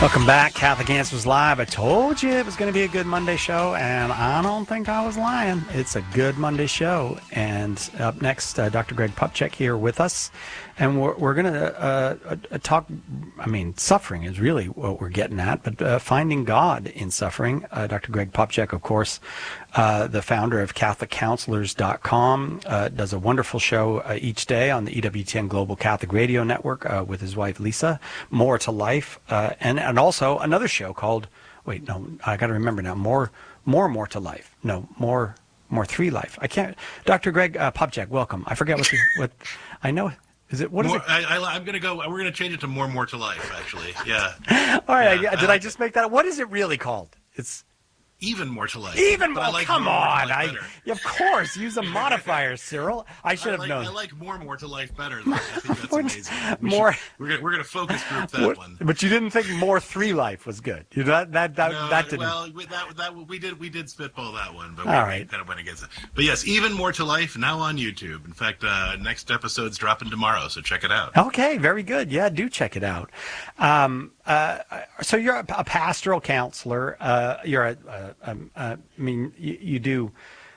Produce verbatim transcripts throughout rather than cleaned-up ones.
Welcome back, Catholic Answers Live. I told you it was going to be a good Monday show, and I don't think I was lying. It's a good Monday show. And up next, uh, Doctor Greg Popcak here with us. And we're, we're going to uh, uh, talk, I mean, suffering is really what we're getting at, but uh, finding God in suffering. Uh, Doctor Greg Popcak, of course, uh, the founder of Catholic Counselors dot com, uh, does a wonderful show uh, each day on the E W T N Global Catholic Radio Network uh, with his wife, Lisa, More to Life, uh, and, and also another show called, wait, no, I got to remember now, More, More, More to Life. No, More, More Three Life. I can't, Doctor Greg uh, Popcak, welcome. I forget what, the, what I know. Is it what more, is it? I, I, I'm gonna go. We're gonna change it to more, more to life. Actually, yeah. All right. Yeah, I, did I, like I just it. make that? What is it really called? It's even more to life. Even more. Like come more on. More I, yeah, of course. Use a modifier, Cyril. I should I have like, known. I like more, more to life better. Though. I think that's amazing. We more. Should, we're gonna we're gonna focus group that what, one. But you didn't think more three life was good. You that that that, no, that didn't. Well, that that we did we did spitball that one, but All we right. kind of went against it. But yes, even more to life now on YouTube. In fact, uh, next episode's dropping tomorrow, so check it out. Okay, very good. Yeah, do check it out. Um, uh, so you're a, a pastoral counselor. Uh, you're a, a, a, a I mean, you, you do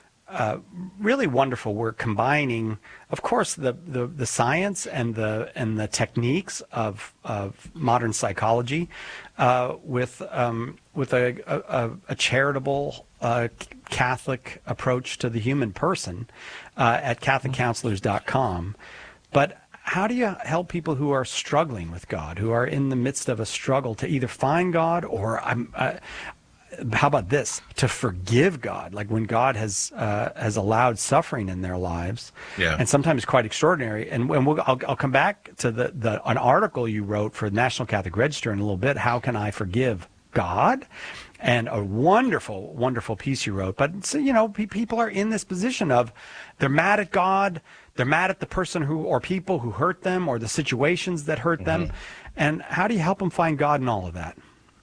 uh, really wonderful work combining, of course, the, the, the science and the and the techniques of of modern psychology uh, with um, with a, a, a charitable uh, Catholic approach to the human person uh, at Catholic Counselors dot com. But how do you help people who are struggling with God, who are in the midst of a struggle to either find God or I'm. Uh, how about this? To forgive God, like when God has uh, has allowed suffering in their lives, yeah, and sometimes quite extraordinary. And, and we'll, I'll, I'll come back to the, the an article you wrote for the National Catholic Register in a little bit. How can I forgive God? And a wonderful, wonderful piece you wrote. But so, you know, pe- people are in this position of they're mad at God, they're mad at the person who or people who hurt them or the situations that hurt mm-hmm. them. And how do you help them find God in all of that?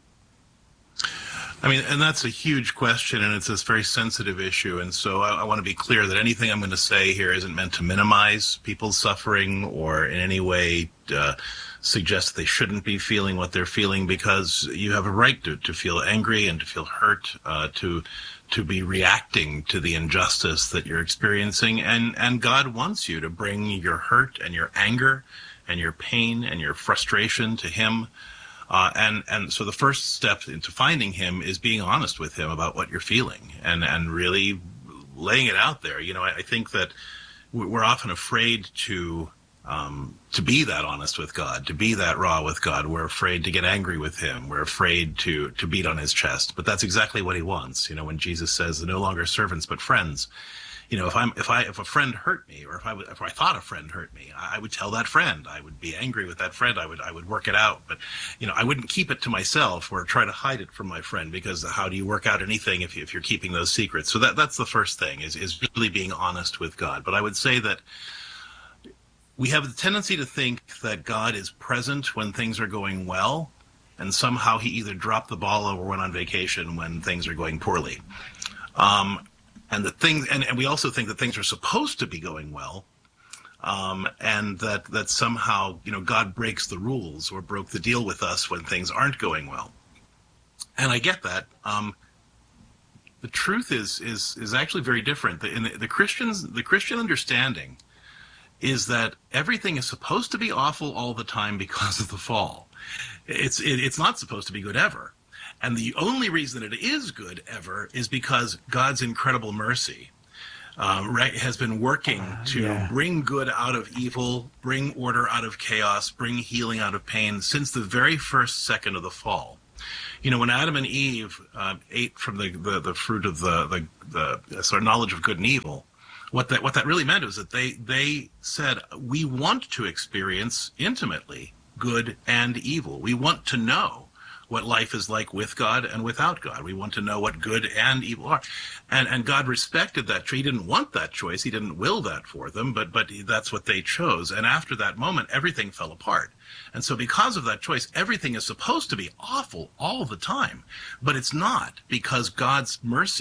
I mean, and that's a huge question, and it's this very sensitive issue. And so I, I want to be clear that anything I'm going to say here isn't meant to minimize people's suffering or in any way uh, suggest they shouldn't be feeling what they're feeling, because you have a right to, to feel angry and to feel hurt, uh, to to be reacting to the injustice that you're experiencing. And, and God wants you to bring your hurt and your anger and your pain and your frustration to Him. Uh, and, and so the first step into finding Him is being honest with Him about what you're feeling and, and really laying it out there. You know, I, I think that we're often afraid to um, to be that honest with God, to be that raw with God. We're afraid to get angry with Him. We're afraid to to beat on His chest. But that's exactly what He wants. You know, when Jesus says, "They're no longer servants but friends." You know, if I'm if I if a friend hurt me, or if I would, if I thought a friend hurt me, I would tell that friend. I would be angry with that friend. I would I would work it out. But you know, I wouldn't keep it to myself or try to hide it from my friend, because how do you work out anything if you, if you're keeping those secrets? So that that's the first thing, is is really being honest with God. But I would say that we have the tendency to think that God is present when things are going well, and somehow He either dropped the ball or went on vacation when things are going poorly. Um, And the things, and, and we also think that things are supposed to be going well, um, and that, that somehow, you know, God breaks the rules or broke the deal with us when things aren't going well. And I get that. Um, the truth is is is actually very different. The, in the, the Christians, the Christian understanding is that everything is supposed to be awful all the time because of the fall. It's it, it's not supposed to be good ever. And the only reason it is good ever is because God's incredible mercy uh, right, has been working uh, to yeah. bring good out of evil, bring order out of chaos, bring healing out of pain since the very first second of the fall. You know, when Adam and Eve uh, ate from the, the, the fruit of the, the, the sort of knowledge of good and evil, what that, what that really meant was that they, they said, we want to experience intimately good and evil. We want to know what life is like with God and without God. We want to know what good and evil are. And and God respected that. He didn't want that choice. He didn't will that for them, but but that's what they chose. And after that moment, everything fell apart. And so because of that choice, everything is supposed to be awful all the time. But it's not, because God's mercy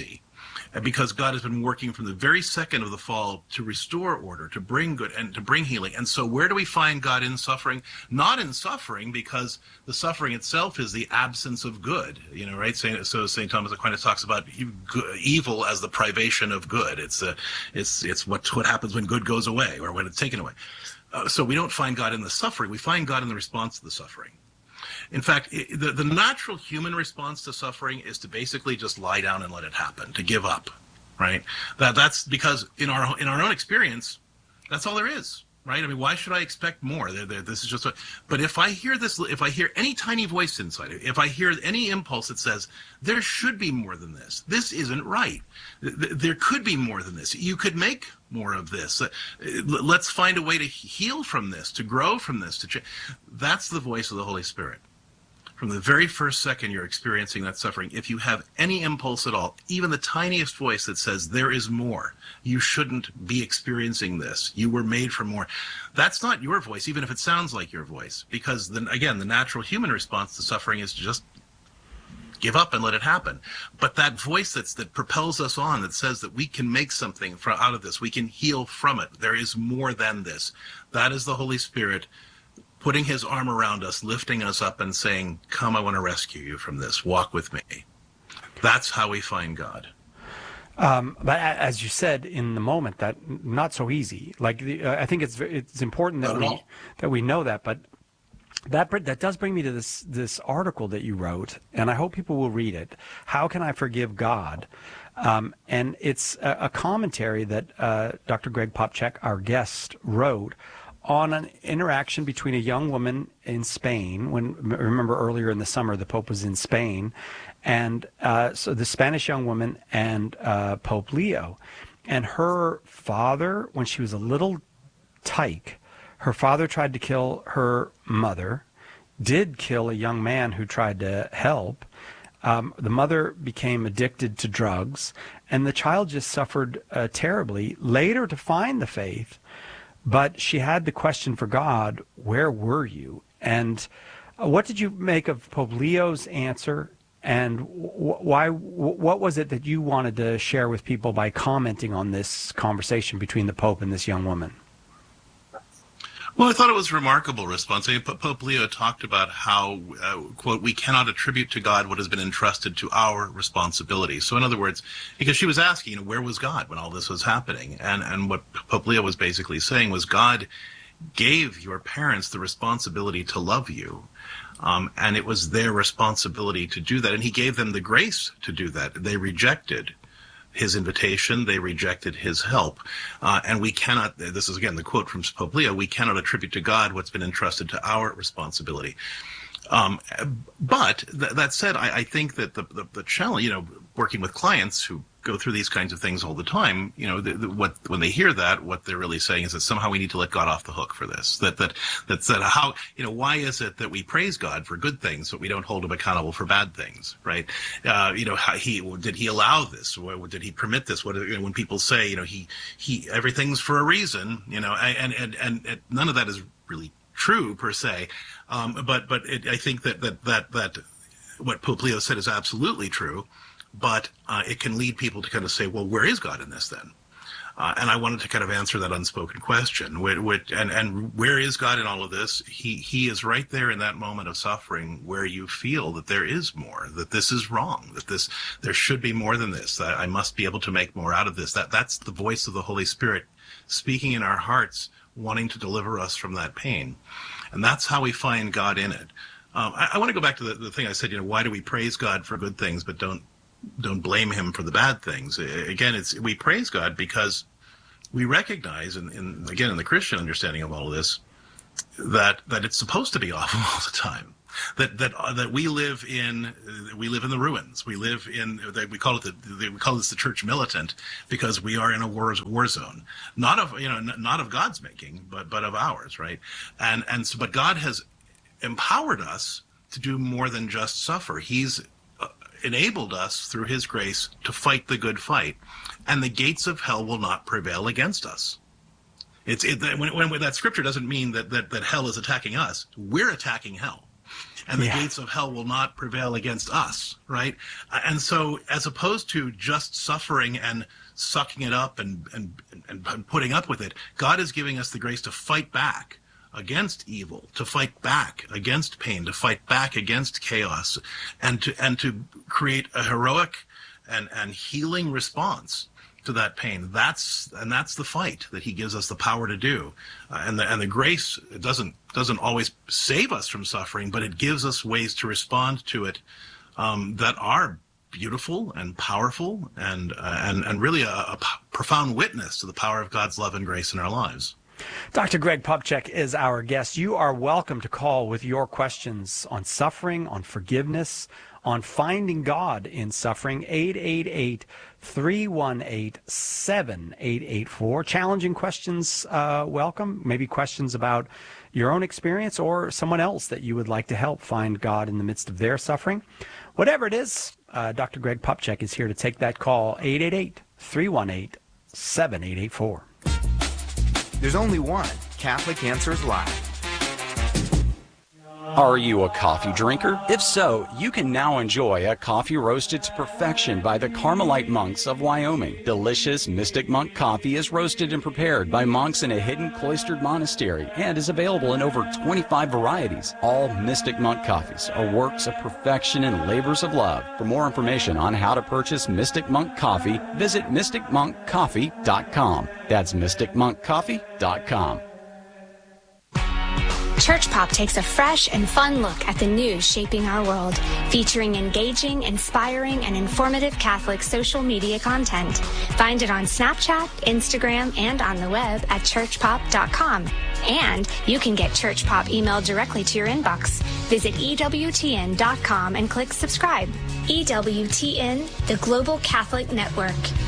because God has been working from the very second of the fall to restore order, to bring good, and to bring healing. And so where do we find God in suffering? Not in suffering, because the suffering itself is the absence of good, you know, right? So Saint Thomas Aquinas talks about evil as the privation of good. It's a, it's it's what what happens when good goes away, or when it's taken away. Uh, so we don't find God in the suffering. We find God in the response to the suffering. In fact, it, the, the natural human response to suffering is to basically just lie down and let it happen, to give up, right? That That's because in our in our own experience, that's all there is, right? I mean, why should I expect more? They're, they're, this is just what, but if I hear this, if I hear any tiny voice inside, if I hear any impulse that says, there should be more than this, this isn't right, there could be more than this, you could make more of this, let's find a way to heal from this, to grow from this, to change. That's the voice of the Holy Spirit. From the very first second you're experiencing that suffering, if you have any impulse at all, even the tiniest voice that says there is more, you shouldn't be experiencing this, you were made for more, that's not your voice, even if it sounds like your voice. Because then again, the natural human response to suffering is to just give up and let it happen. But that voice that's, that propels us on, that says that we can make something from, out of this, we can heal from it, there is more than this, that is the Holy Spirit putting his arm around us, lifting us up and saying, come, I want to rescue you from this. Walk with me. That's how we find God. Um, but as you said in the moment, that not so easy. Like the, uh, I think it's it's important that we that we know that. But that that does bring me to this this article that you wrote, and I hope people will read it. How can I forgive God? Um, and it's a, a commentary that uh, Doctor Greg Popcak, our guest, wrote on an interaction between a young woman in Spain. When remember earlier in the summer, the Pope was in Spain, and uh, so the Spanish young woman and uh, Pope Leo, and her father, when she was a little tyke, her father tried to kill her mother, did kill a young man who tried to help. Um, the mother became addicted to drugs, and the child just suffered uh, terribly. Later to find the faith, but she had the question for God, where were you? And uh, what did you make of Pope Leo's answer? And wh- why? Wh- what was it that you wanted to share with people by commenting on this conversation between the Pope and this young woman? Well, I thought it was a remarkable response. I mean, Pope Leo talked about how, uh, quote, we cannot attribute to God what has been entrusted to our responsibility. So in other words, because she was asking, you know, where was God when all this was happening? And, and what Pope Leo was basically saying was God gave your parents the responsibility to love you. Um, and it was their responsibility to do that. And he gave them the grace to do that. They rejected his invitation, they rejected his help. Uh, and we cannot, this is again the quote from Pope Leo, we cannot attribute to God what's been entrusted to our responsibility. Um, but th- that said, I, I think that the, the, the challenge, you know, working with clients who go through these kinds of things all the time, you know, the, the, what when they hear that, what they're really saying is that somehow we need to let God off the hook for this. That that that's that how, you know, why is it that we praise God for good things, but we don't hold him accountable for bad things, right? Uh, you know, how he did he allow this? Or did he permit this? What, you know, when people say, you know, he he everything's for a reason, you know, and and and, and none of that is really true per se, um, but but it, I think that that that that what Pope Leo said is absolutely true. But uh, it can lead people to kind of say, well, where is God in this then? Uh, and I wanted to kind of answer that unspoken question. Which, which, and, and where is God in all of this? He he is right there in that moment of suffering where you feel that there is more, that this is wrong, that this there should be more than this, that I must be able to make more out of this. That That's the voice of the Holy Spirit speaking in our hearts, wanting to deliver us from that pain. And that's how we find God in it. Um, I, I want to go back to the, the thing I said, you know, why do we praise God for good things but don't don't blame him for the bad things? Again, it's we praise God because we recognize, and in, in, again, in the Christian understanding of all of this, that that it's supposed to be awful all the time. That that uh, that we live in uh, we live in the ruins. We live in they, we call it the, the we call this the church militant because we are in a war war zone, not of you know not of God's making, but but of ours, right? And and so, but God has empowered us to do more than just suffer. He's enabled us through his grace to fight the good fight, and the gates of hell will not prevail against us. It's it, when, when that scripture doesn't mean that, that that hell is attacking us. We're attacking hell. and the Yeah. gates of hell will not prevail against us, right? And so as opposed to just suffering and sucking it up and, and, and, and putting up with it, God is giving us the grace to fight back against evil, to fight back against pain, to fight back against chaos, and to and to create a heroic and, and healing response to that pain. That's and that's the fight that he gives us the power to do. Uh, and the and the grace doesn't doesn't always save us from suffering, but it gives us ways to respond to it um, that are beautiful and powerful and uh, and and really a, a p- profound witness to the power of God's love and grace in our lives. Doctor Greg Popcak is our guest. You are welcome to call with your questions on suffering, on forgiveness, on finding God in suffering. Eight eight eight, three one eight, seven eight eight four. Challenging questions, uh, welcome. Maybe questions about your own experience or someone else that you would like to help find God in the midst of their suffering. Whatever it is, uh, Doctor Greg Popcak is here to take that call. Eight eight eight, three one eight, seven eight eight four. There's only one Catholic Answers Live. Are you a coffee drinker? If so, you can now enjoy a coffee roasted to perfection by the Carmelite monks of Wyoming. Delicious Mystic Monk coffee is roasted and prepared by monks in a hidden cloistered monastery and is available in over twenty-five varieties. All Mystic Monk coffees are works of perfection and labors of love. For more information on how to purchase Mystic Monk coffee, visit mystic monk coffee dot com. That's mystic monk coffee dot com. Church Pop takes a fresh and fun look at the news shaping our world, featuring engaging, inspiring, and informative Catholic social media content. Find it on Snapchat, Instagram, and on the web at church pop dot com. And you can get Church Pop emailed directly to your inbox. Visit E W T N dot com and click subscribe. E W T N, the Global Catholic Network.